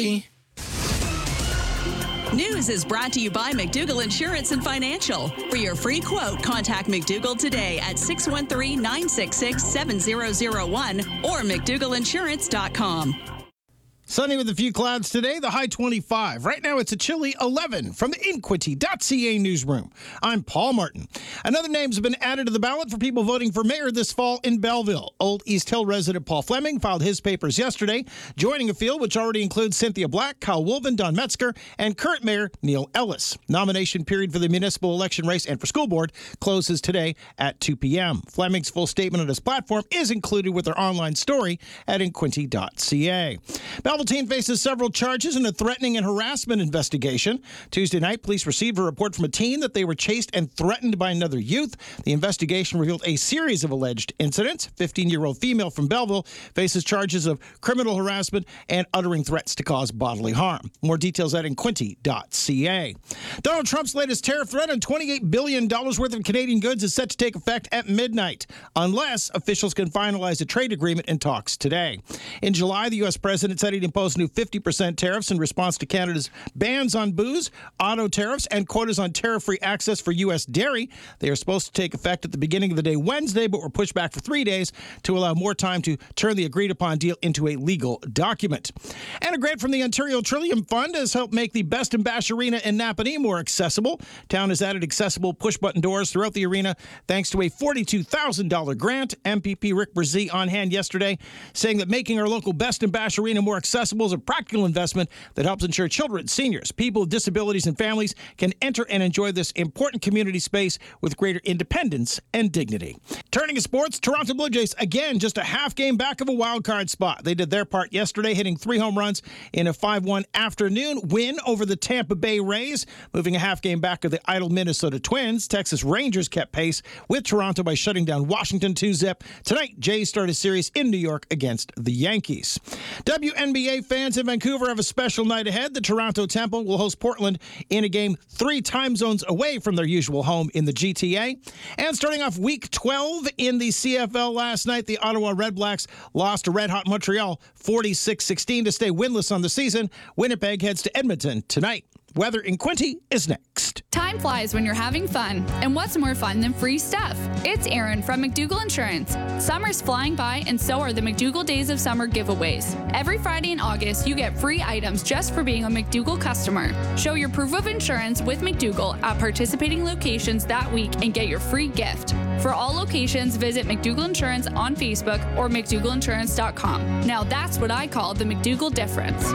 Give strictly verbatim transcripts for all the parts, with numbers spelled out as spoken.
News is brought to you by McDougall Insurance and Financial. For your free quote, contact McDougall today at six one three, nine six six, seven zero zero one or mcdougall insurance dot com. Sunny with a few clouds today, the high twenty-five. Right now it's a chilly eleven from the Inquity dot C A newsroom. I'm Paul Martin. Another name's been added to the ballot for people voting for mayor this fall in Belleville. Old East Hill resident Paul Fleming filed his papers yesterday, joining a field which already includes Cynthia Black, Kyle Wolven, Don Metzger, and current mayor Neil Ellis. Nomination period for the municipal election race and for school board closes today at two p.m. Fleming's full statement on his platform is included with their online story at Inquity dot C A. Belleville teen faces several charges in a threatening and harassment investigation. Tuesday night, police received a report from a teen that they were chased and threatened by another youth. The investigation revealed a series of alleged incidents. fifteen-year-old female from Belleville faces charges of criminal harassment and uttering threats to cause bodily harm. More details at Inquity dot C A. Donald Trump's latest tariff threat on twenty-eight billion dollars worth of Canadian goods is set to take effect at midnight, unless officials can finalize a trade agreement in talks today. In July, the U S president said he'd impose new fifty percent tariffs in response to Canada's bans on booze, auto tariffs, and quotas on tariff-free access for U S dairy. They are supposed to take effect at the beginning of the day Wednesday, but were pushed back for three days to allow more time to turn the agreed-upon deal into a legal document. And a grant from the Ontario Trillium Fund has helped make the Best in Bash Arena in Napanee more accessible. Town has added accessible push-button doors throughout the arena thanks to a forty-two thousand dollars grant. M P P Rick Brzee on hand yesterday saying that making our local Best in Bash Arena more accessible is a practical investment that helps ensure children, seniors, people with disabilities, and families can enter and enjoy this important community space with greater independence and dignity. Turning to sports, Toronto Blue Jays, again, just a half game back of a wild card spot. They did their part yesterday, hitting three home runs in a five one afternoon win over the Tampa Bay Rays, moving a half game back of the idle Minnesota Twins. Texas Rangers kept pace with Toronto by shutting down Washington two zip. Tonight, Jays start a series in New York against the Yankees. W N B A fans in Vancouver have a special night ahead. The Toronto Temple will host Portland in a game three time zones away from their usual home in the G T A. And starting off week twelve in the C F L last night, the Ottawa Redblacks lost to Red Hot Montreal forty-six sixteen to stay winless on the season. Winnipeg heads to Edmonton tonight. Weather in Quinte is next. Time flies when you're having fun. And what's more fun than free stuff? It's Erin from McDougall Insurance. Summer's flying by, and so are the McDougall Days of Summer giveaways. Every Friday in August, you get free items just for being a McDougall customer. Show your proof of insurance with McDougall at participating locations that week and get your free gift. For all locations, visit McDougall Insurance on Facebook or mcdougall insurance dot com. Now that's what I call the McDougall difference.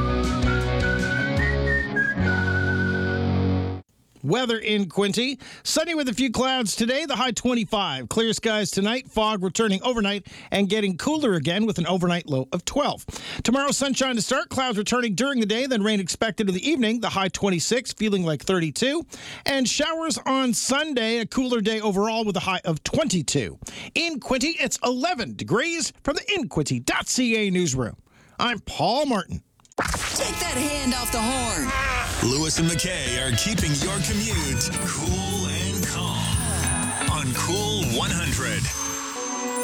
Weather in Quinte. Sunny with a few clouds today, the high twenty-five. Clear skies tonight, fog returning overnight and getting cooler again with an overnight low of twelve. Tomorrow, sunshine to start, clouds returning during the day, then rain expected in the evening, the high twenty-six, feeling like thirty-two. And showers on Sunday, a cooler day overall with a high of twenty-two. In Quinte, it's eleven degrees from the Inquity dot C A newsroom. I'm Paul Martin. Take that hand off the horn. Lewis and McKay are keeping your commute cool and calm on Cool one hundred.